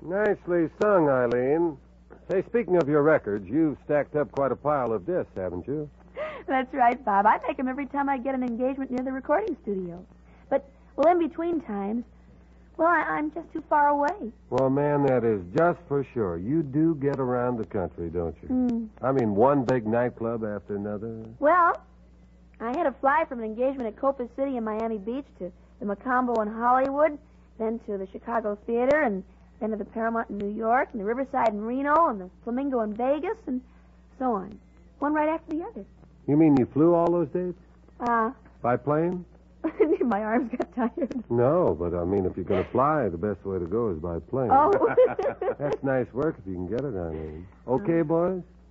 Nicely sung, Eileen. Hey, speaking of your records, you've stacked up quite a pile of discs, haven't you? That's right, Bob. I make them every time I get an engagement near the recording studio. But, in between times, I'm just too far away. Well, man, that is just for sure. You do get around the country, don't you? I mean, one big nightclub after another. Well, I had to fly from an engagement at Copus City and Miami Beach to the Macombo in Hollywood, then to the Chicago Theater, and then to the Paramount in New York, and the Riverside in Reno, and the Flamingo in Vegas, and so on. One right after the other. You mean you flew all those dates? By plane? My arms got tired. No, but I mean, if you're going to fly, the best way to go is by plane. Oh. That's nice work if you can get it, Eileen. Okay, boys?